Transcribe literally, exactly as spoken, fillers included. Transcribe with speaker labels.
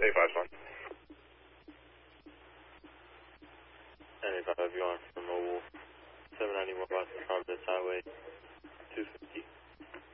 Speaker 1: eight five one.
Speaker 2: eight five, you on for mobile. seven ninety-one Boston Providence Highway, two fifty.